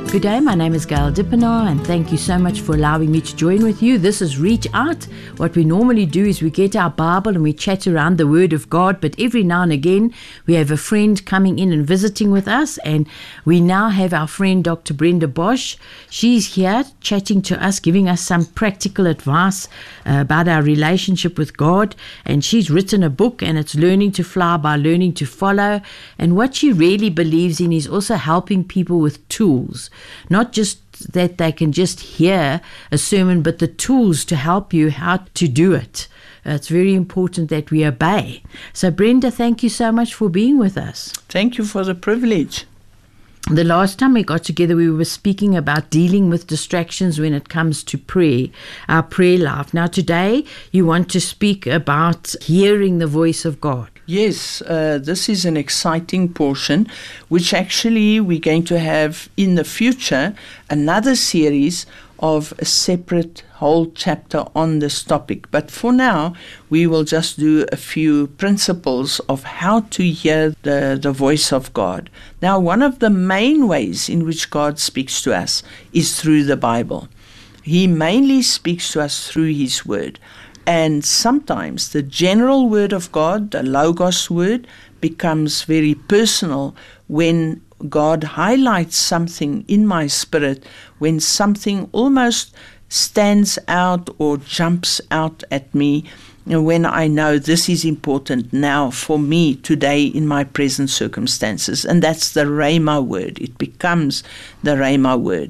Good day, my name is Gail Dippenaar, and thank you so much for allowing me to join with you. This is Reach Out. What we normally do is we get our Bible and we chat around the Word of God, but every now and again we have a friend coming in and visiting with us, and we now have our friend Dr. Brenda Bosch. She's here chatting to us, giving us some practical advice about our relationship with God, and she's written a book, and it's Learning to Fly by Learning to Follow, and what she really believes in is also helping people with tools. Not just that they can just hear a sermon, but the tools to help you how to do it. It's very important that we obey. So Brenda, thank you so much for being with us. Thank you for the privilege. The last time we got together, we were speaking about dealing with distractions when it comes to prayer, our prayer life. Now today, you want to speak about hearing the voice of God. Yes, this is an exciting portion, which actually we're going to have in the future another series of a separate whole chapter on this topic. But for now, we will just do a few principles of how to hear the voice of God. Now, one of the main ways in which God speaks to us is through the Bible. He mainly speaks to us through His Word. And sometimes the general word of God, the Logos word, becomes very personal when God highlights something in my spirit, when something almost stands out or jumps out at me, when I know this is important now for me today in my present circumstances. And that's the Rhema word. It becomes the Rhema word.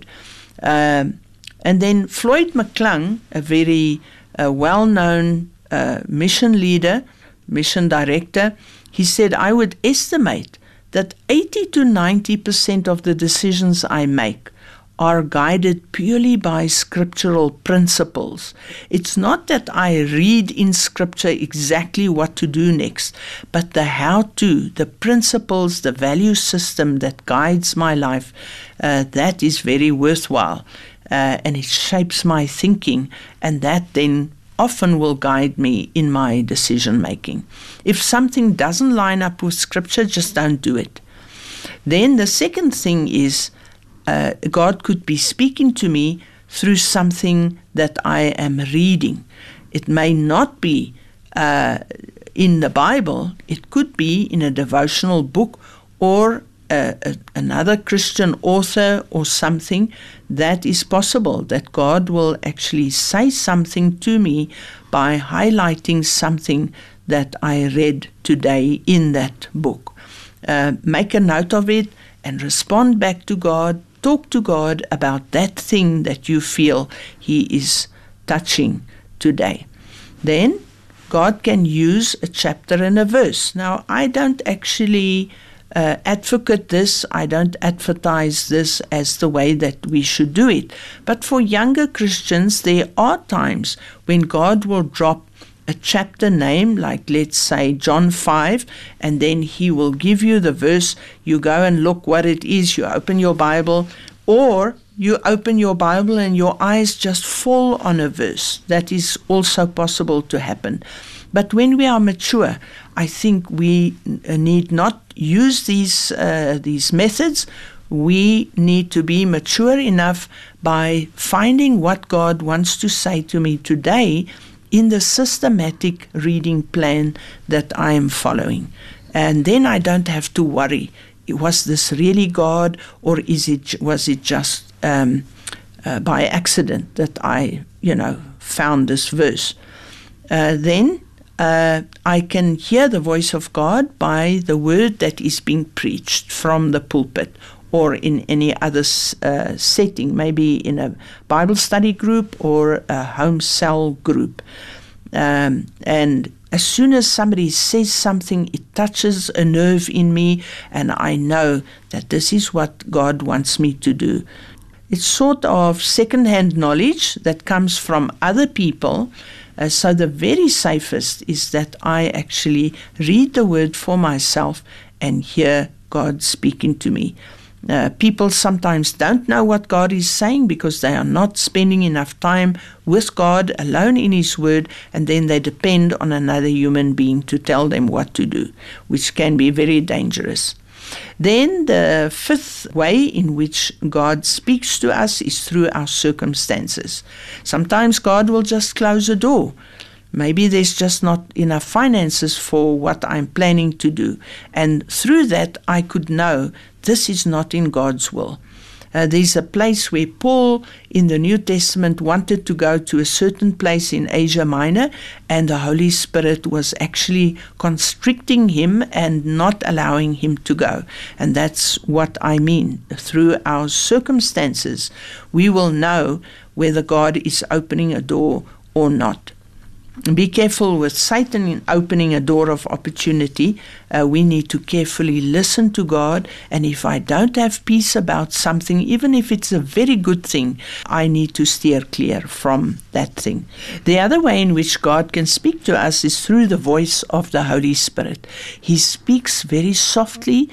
And then Floyd McClung, a very well-known mission leader, mission director, he said, I would estimate that 80 to 90% of the decisions I make are guided purely by scriptural principles. It's not that I read in scripture exactly what to do next, but the how-to, the principles, the value system that guides my life, that is very worthwhile. And it shapes my thinking, and that then often will guide me in my decision making. If something doesn't line up with scripture, just don't do it. Then the second thing is God could be speaking to me through something that I am reading. It may not be in the Bible. It could be in a devotional book or another Christian author or something. That is possible, that God will actually say something to me by highlighting something that I read today in that book. Make a note of it and respond back to God. Talk to God about that thing that you feel He is touching today. Then God can use a chapter and a verse. Now, I don't actually advocate this. I don't advertise this as the way that we should do it. But for younger Christians, there are times when God will drop a chapter name, like let's say John 5, and then He will give you the verse. You go and look what it is. You open your Bible, or you open your Bible and your eyes just fall on a verse. That is also possible to happen. But when we are mature, I think we need not use these methods. We need to be mature enough by finding what God wants to say to me today in the systematic reading plan that I am following. And then I don't have to worry, was this really God, or was it just by accident that I found this verse? Then I can hear the voice of God by the word that is being preached from the pulpit or in any other setting, maybe in a Bible study group or a home cell group. And as soon as somebody says something, it touches a nerve in me, and I know that this is what God wants me to do. It's sort of second-hand knowledge that comes from other people. So the very safest is that I actually read the word for myself and hear God speaking to me. People sometimes don't know what God is saying because they are not spending enough time with God alone in His Word, and then they depend on another human being to tell them what to do, which can be very dangerous. Then the fifth way in which God speaks to us is through our circumstances. Sometimes God will just close a door. Maybe there's just not enough finances for what I'm planning to do. And through that, I could know this is not in God's will. There's a place where Paul in the New Testament wanted to go to a certain place in Asia Minor, and the Holy Spirit was actually constricting him and not allowing him to go. And that's what I mean. Through our circumstances, we will know whether God is opening a door or not. Be careful with Satan in opening a door of opportunity. We need to carefully listen to God. And if I don't have peace about something, even if it's a very good thing, I need to steer clear from that thing. The other way in which God can speak to us is through the voice of the Holy Spirit. He speaks very softly,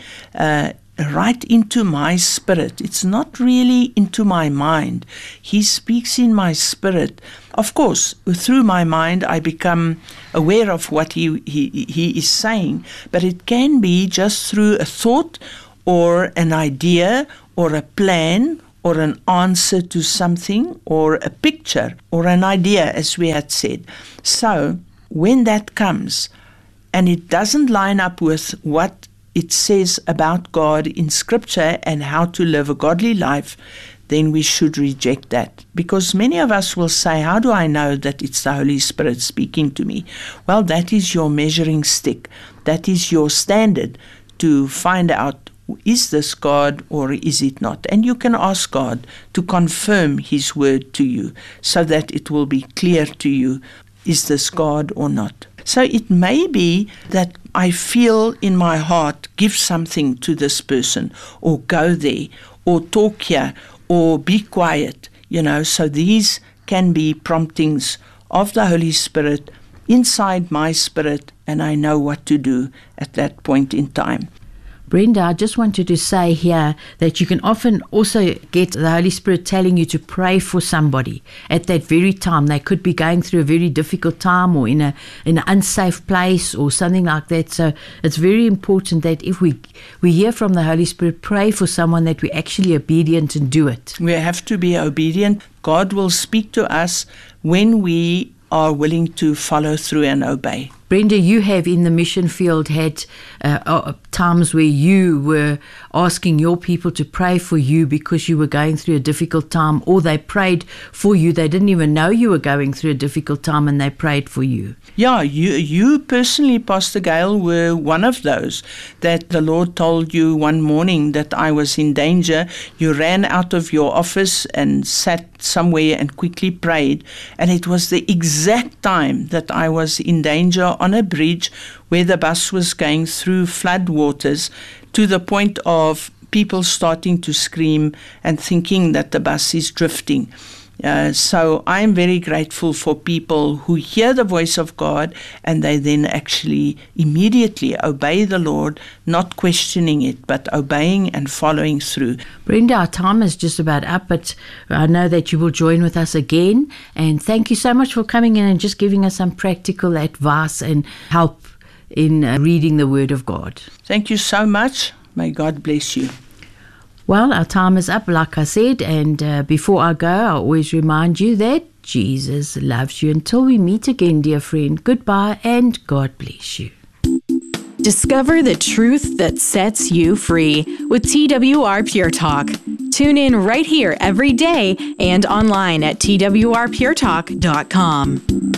right into my spirit. It's not really into my mind. He speaks in my spirit. Of course, through my mind, I become aware of what he is saying, but it can be just through a thought or an idea or a plan or an answer to something or a picture or an idea, as we had said. So when that comes and it doesn't line up with what it says about God in Scripture and how to live a godly life, then we should reject that. Because many of us will say, how do I know that it's the Holy Spirit speaking to me? Well, that is your measuring stick. That is your standard to find out, is this God or is it not? And you can ask God to confirm His word to you so that it will be clear to you, is this God or not? So it may be that I feel in my heart, give something to this person, or go there, or talk here, or be quiet, So these can be promptings of the Holy Spirit inside my spirit, and I know what to do at that point in time. Brenda, I just wanted to say here that you can often also get the Holy Spirit telling you to pray for somebody at that very time. They could be going through a very difficult time or in an unsafe place or something like that. So it's very important that if we hear from the Holy Spirit, pray for someone, that we're actually obedient and do it. We have to be obedient. God will speak to us when we are willing to follow through and obey. Brenda, you have in the mission field had times where you were asking your people to pray for you because you were going through a difficult time, or they prayed for you. They didn't even know you were going through a difficult time and they prayed for you. Yeah, you personally, Pastor Gail, were one of those that the Lord told you one morning that I was in danger. You ran out of your office and sat somewhere and quickly prayed. And it was the exact time that I was in danger on a bridge where the bus was going through flood waters, to the point of people starting to scream and thinking that the bus is drifting. So I am very grateful for people who hear the voice of God and they then actually immediately obey the Lord, not questioning it, but obeying and following through. Brenda, our time is just about up, but I know that you will join with us again. And thank you so much for coming in and just giving us some practical advice and help in reading the Word of God. Thank you so much. May God bless you. Well, our time is up, like I said, and before I go, I always remind you that Jesus loves you. Until we meet again, dear friend, goodbye and God bless you. Discover the truth that sets you free with TWR Pure Talk. Tune in right here every day and online at twrpuretalk.com.